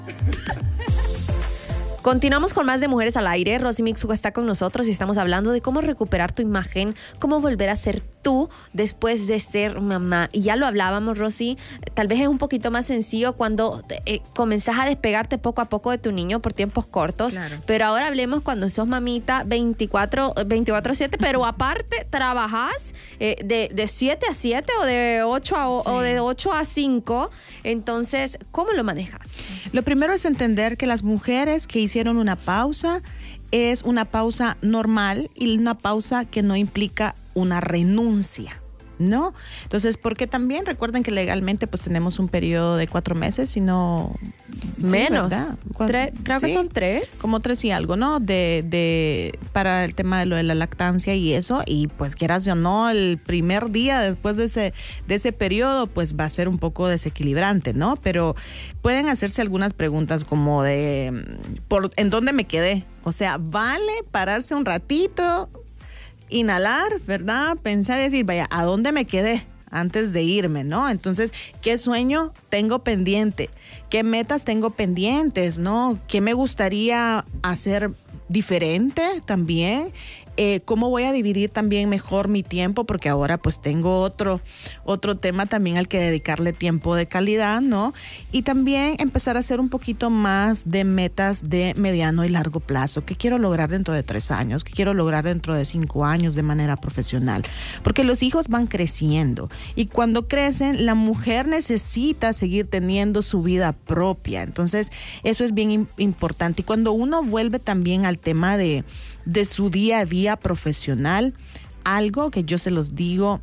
Continuamos con más de Mujeres al Aire. Rosy Mixuga está con nosotros y estamos hablando de cómo recuperar tu imagen, cómo volver a ser tú después de ser mamá. Y ya lo hablábamos, Rosy, tal vez es un poquito más sencillo cuando comenzás a despegarte poco a poco de tu niño por tiempos cortos. Claro. Pero ahora hablemos cuando sos mamita 24/7, pero aparte trabajás de 7 a 7 o de 8 o de 8 a 5. Entonces, ¿cómo lo manejas? Lo primero es entender que las mujeres que hicieron una pausa es una pausa normal y una pausa que no implica una renuncia, ¿no? Entonces, porque también recuerden que legalmente pues tenemos un periodo de 4 meses, y no... Menos. Sí, creo que son 3. Como 3 y algo, ¿no? Para el tema de lo de la lactancia y eso. Y pues quieras o no, el primer día después de ese periodo, pues va a ser un poco desequilibrante, ¿no? Pero pueden hacerse algunas preguntas como de ¿en dónde me quedé? O sea, ¿vale pararse un ratito, inhalar, ¿verdad? Pensar y decir, vaya, ¿a dónde me quedé antes de irme, no? Entonces, ¿qué sueño tengo pendiente? ¿Qué metas tengo pendientes, no? ¿Qué me gustaría hacer diferente también? ¿Cómo voy a dividir también mejor mi tiempo? Porque ahora pues tengo otro tema también al que dedicarle tiempo de calidad, ¿no? Y también empezar a hacer un poquito más de metas de mediano y largo plazo. ¿Qué quiero lograr dentro de 3 años? ¿Qué quiero lograr dentro de 5 años de manera profesional? Porque los hijos van creciendo y cuando crecen, la mujer necesita seguir teniendo su vida propia. Entonces, eso es bien importante. Y cuando uno vuelve también al tema de su día a día profesional, algo que yo se los digo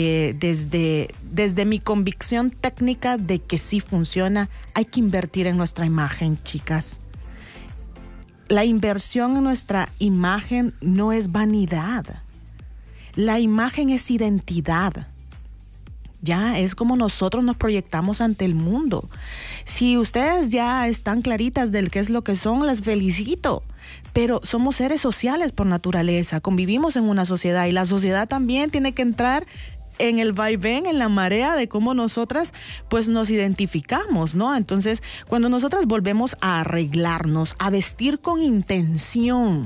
desde mi convicción técnica de que sí funciona, hay que invertir en nuestra imagen, chicas. La inversión en nuestra imagen no es vanidad. La imagen es identidad. Ya es como nosotros nos proyectamos ante el mundo. Si ustedes ya están claritas del qué es lo que son, las felicito. Pero somos seres sociales por naturaleza, convivimos en una sociedad y la sociedad también tiene que entrar en el vaivén, en la marea de cómo nosotras pues nos identificamos, ¿no? Entonces, cuando nosotras volvemos a arreglarnos, a vestir con intención,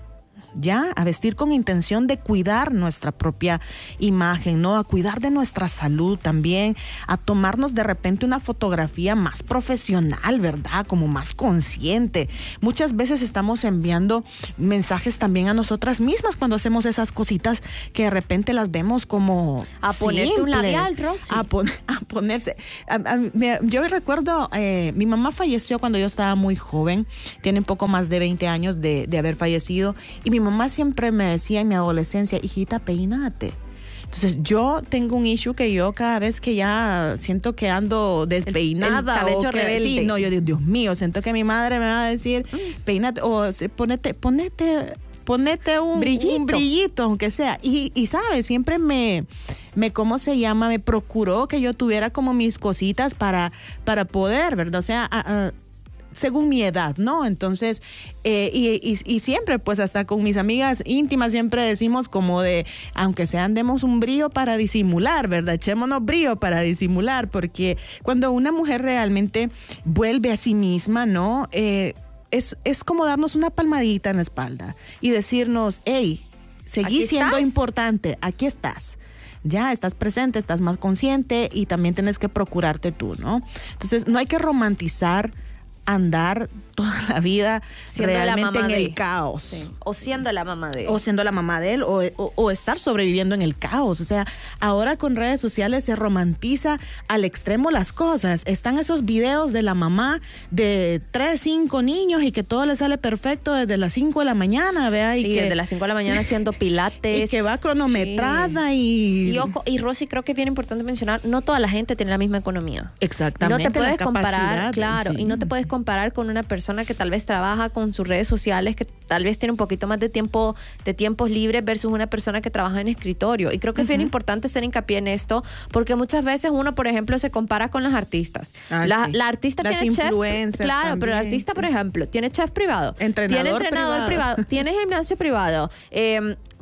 a vestir con intención de cuidar nuestra propia imagen, ¿no? A cuidar de nuestra salud también, a tomarnos de repente una fotografía más profesional, ¿verdad? Como más consciente. Muchas veces estamos enviando mensajes también a nosotras mismas cuando hacemos esas cositas que de repente las vemos como a ponerte simple, un labial, Rosy. A ponerse. Yo recuerdo, mi mamá falleció cuando yo estaba muy joven, tiene un poco más de 20 años de haber fallecido, y mi mamá siempre me decía en mi adolescencia, hijita, peínate. Entonces yo tengo un issue que yo cada vez que ya siento que ando despeinada, el cabello o que, rebelde. sí, no, yo digo, Dios mío, siento que mi madre me va a decir, peínate, o ponete un brillito, aunque sea. Y sabes, siempre me ¿cómo se llama? Me procuró que yo tuviera como mis cositas para poder, ¿verdad? O sea, según mi edad, ¿no? Entonces, y siempre, pues hasta con mis amigas íntimas siempre decimos como de, aunque sea andemos un brillo para disimular, ¿verdad? Echémonos brillo para disimular, porque cuando una mujer realmente vuelve a sí misma, ¿no? Es como darnos una palmadita en la espalda y decirnos, hey, seguí siendo importante, aquí estás. Ya estás presente, estás más consciente y también tienes que procurarte tú, ¿no? Entonces, no hay que romantizar andar toda la vida siendo realmente en el caos. Sí. O siendo la mamá de él. O siendo la mamá de él, o estar sobreviviendo en el caos. O sea, ahora con redes sociales se romantiza al extremo las cosas. Están esos videos de la mamá de 3, 5 niños y que todo le sale perfecto desde las 5 de la mañana, ¿vea? Sí, desde las 5 de la mañana haciendo pilates. Y que va cronometrada y ojo, y Rosy, creo que es bien importante mencionar, no toda la gente tiene la misma economía. Exactamente. No te puedes comparar, claro, sí. Y no te puedes comparar con una persona que tal vez trabaja con sus redes sociales, que tal vez tiene un poquito más de tiempos libres versus una persona que trabaja en escritorio. Y creo que es bien importante hacer hincapié en esto, porque muchas veces uno, por ejemplo, se compara con las artistas. La artista las tiene chef, claro, también, pero el artista, por ejemplo, tiene chef privado, tiene entrenador privado, tiene gimnasio privado,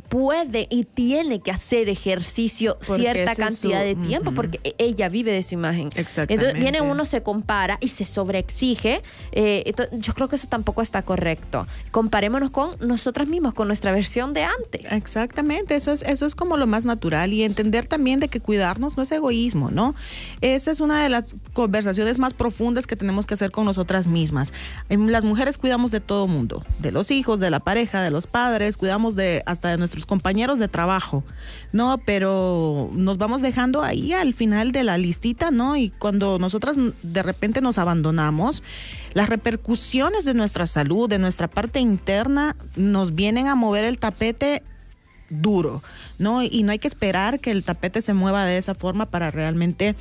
puede y tiene que hacer ejercicio Porque cierta ese es cantidad su- de tiempo, porque ella vive de su imagen. Exactamente. Entonces viene uno, se compara y se sobreexige. Yo creo que eso tampoco está correcto. Comparémonos con nosotras mismas, con nuestra versión de antes. Exactamente, eso es como lo más natural, y entender también de que cuidarnos no es egoísmo, ¿no? Esa es una de las conversaciones más profundas que tenemos que hacer con nosotras mismas. Las mujeres cuidamos de todo mundo, de los hijos, de la pareja, de los padres, cuidamos hasta de nuestros compañeros de trabajo, ¿no? Pero nos vamos dejando ahí al final de la listita, ¿no? Y cuando nosotras de repente nos abandonamos, las repercusiones de nuestra salud, de nuestra parte interna, nos vienen a mover el tapete duro, ¿no? Y no hay que esperar que el tapete se mueva de esa forma para realmente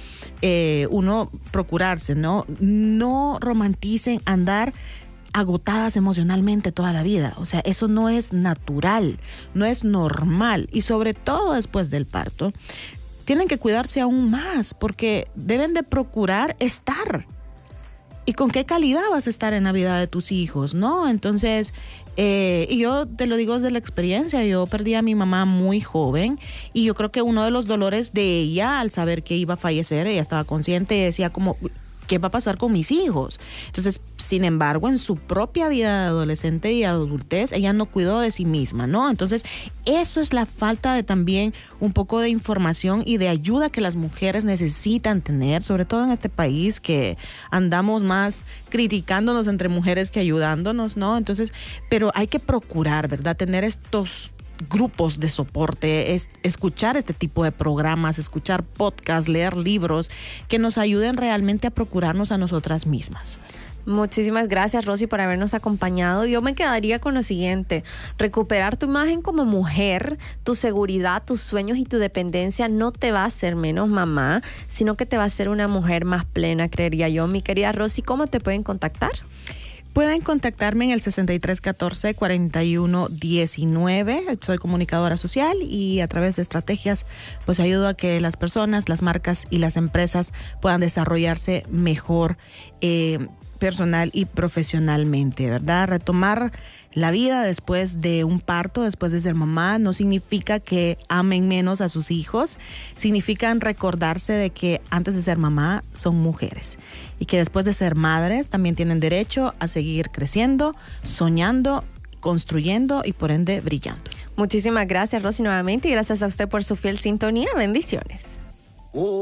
uno procurarse, ¿no? No romanticen andar agotadas emocionalmente toda la vida. O sea, eso no es natural, no es normal. Y sobre todo después del parto, tienen que cuidarse aún más porque deben de procurar estar. ¿Y con qué calidad vas a estar en la vida de tus hijos, no? Entonces, y yo te lo digo desde la experiencia, yo perdí a mi mamá muy joven y yo creo que uno de los dolores de ella al saber que iba a fallecer, ella estaba consciente y decía como, ¿qué va a pasar con mis hijos? Entonces, sin embargo, en su propia vida de adolescente y adultez, ella no cuidó de sí misma, ¿no? Entonces, eso es la falta de también un poco de información y de ayuda que las mujeres necesitan tener, sobre todo en este país que andamos más criticándonos entre mujeres que ayudándonos, ¿no? Entonces, pero hay que procurar, ¿verdad? Tener estos grupos de soporte, escuchar este tipo de programas, escuchar podcasts, leer libros que nos ayuden realmente a procurarnos a nosotras mismas. Muchísimas gracias, Rosy, por habernos acompañado. Yo me quedaría con lo siguiente: recuperar tu imagen como mujer, tu seguridad, tus sueños y tu dependencia no te va a hacer menos mamá, sino que te va a hacer una mujer más plena, creería yo. Mi querida Rosy, ¿cómo te pueden contactar? Pueden contactarme en el 6314-4119. Soy comunicadora social y a través de estrategias pues ayudo a que las personas, las marcas y las empresas puedan desarrollarse mejor personal y profesionalmente, ¿verdad? Retomar la vida después de un parto, después de ser mamá, no significa que amen menos a sus hijos, significan recordarse de que antes de ser mamá son mujeres y que después de ser madres también tienen derecho a seguir creciendo, soñando, construyendo y por ende brillando. Muchísimas gracias, Rosy, nuevamente, y gracias a usted por su fiel sintonía. Bendiciones.